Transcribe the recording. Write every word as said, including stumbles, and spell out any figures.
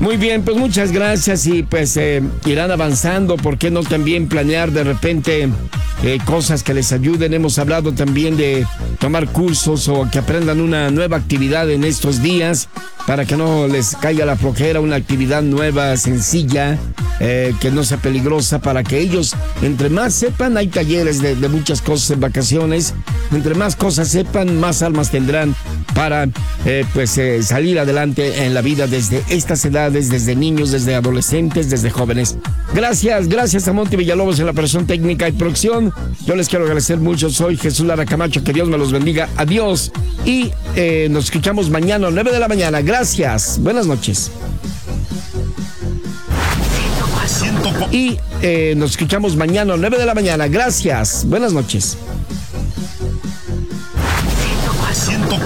Muy bien, pues muchas gracias y pues eh, irán avanzando. ¿Por qué no también planear de repente eh, cosas que les ayuden? Hemos hablado también de tomar cursos o que aprendan una nueva actividad en estos días para que no les caiga la flojera, una actividad nueva, sencilla, eh, que no sea peligrosa, para que ellos, entre más sepan, hay talleres de, de muchas cosas en vacaciones, entre más cosas sepan, más almas tendrán para eh, pues eh, salir adelante en la vida desde estas edades, desde niños, desde adolescentes, desde jóvenes. Gracias, gracias a Monty Villalobos en la operación técnica y producción. Yo les quiero agradecer mucho, soy Jesús Lara Camacho, que Dios me los bendiga, adiós y eh, nos escuchamos mañana a nueve de la mañana. Gracias, buenas noches. Y eh, nos escuchamos mañana a nueve de la mañana. Gracias, buenas noches.